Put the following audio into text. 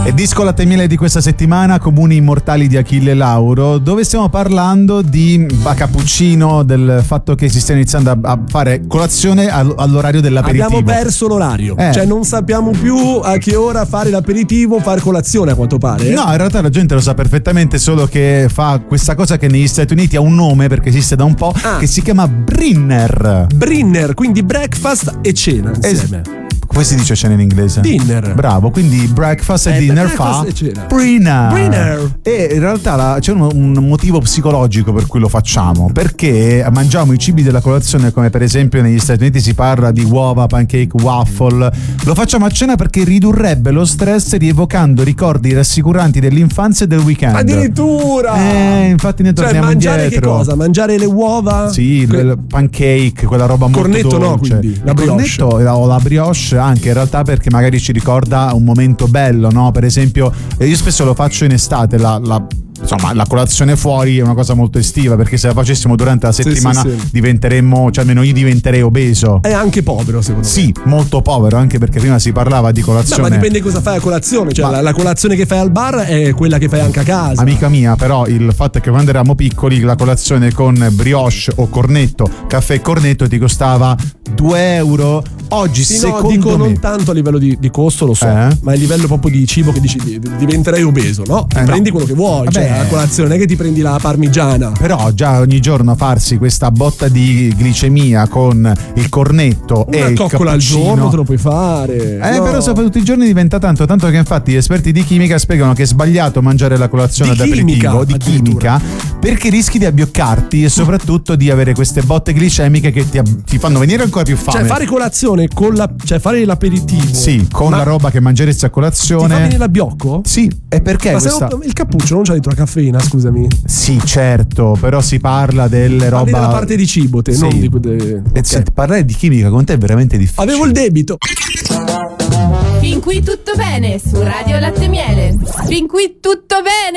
E disco latte e miele di questa settimana, Comuni immortali di Achille Lauro, dove stiamo parlando di cappuccino, del fatto che si stia iniziando a fare colazione all'orario dell'aperitivo. Abbiamo perso l'orario, cioè non sappiamo più a che ora fare l'aperitivo, fare colazione a quanto pare. No, in realtà la gente lo sa perfettamente, solo che fa questa cosa che negli Stati Uniti ha un nome perché esiste da un po', che si chiama Brinner. Brinner, quindi breakfast e cena insieme. Come si dice cena in inglese? Dinner. Bravo, quindi breakfast e dinner fa Brinner. E in realtà c'è un motivo psicologico per cui lo facciamo, perché mangiamo i cibi della colazione, come per esempio negli Stati Uniti si parla di uova, pancake, waffle. Lo facciamo a cena perché ridurrebbe lo stress rievocando ricordi rassicuranti dell'infanzia e del weekend. Addirittura! Infatti ne torniamo mangiare indietro. Che cosa? Mangiare le uova? Sì, il pancake, quella roba molto dolce. Cornetto no, quindi la brioche. O la brioche anche in realtà, perché magari ci ricorda un momento bello, no? Per esempio io spesso lo faccio in estate, insomma, la colazione fuori è una cosa molto estiva, perché se la facessimo durante la settimana diventeremmo, cioè almeno io diventerei obeso. È anche povero, secondo me. Sì, molto povero, anche perché prima si parlava di colazione. No, ma dipende cosa fai a colazione, cioè la colazione che fai al bar è quella che fai anche a casa. Amica mia, però il fatto è che quando eravamo piccoli la colazione con brioche o cornetto, caffè e cornetto ti costava 2 euro. Oggi secondo me non tanto a livello di costo, lo so, ma a livello proprio di cibo, che dici diventerei obeso, no? Prendi quello che vuoi. Vabbè, cioè la colazione non è che ti prendi la parmigiana. Però già ogni giorno farsi questa botta di glicemia con il cornetto e il cappuccino, al giorno te lo puoi fare. Però se fai tutti i giorni diventa tanto che infatti gli esperti di chimica spiegano che è sbagliato mangiare la colazione d'aperitivo di chimica, perché rischi di abbioccarti e soprattutto di avere queste botte glicemiche che ti fanno venire ancora più fame. Cioè fare colazione cioè fare l'aperitivo. Sì, con la roba che mangeresti a colazione. Ti fa venire l'abbiocco? Sì, e perché il cappuccio non c'ha dentro la caffeina, scusami. Sì, certo, però si parla delle roba. Parli della parte di cibo, te, non di okay. Parlare di chimica con te è veramente difficile. Avevo il debito. Fin qui tutto bene su Radio Latte e Miele. Fin qui tutto bene.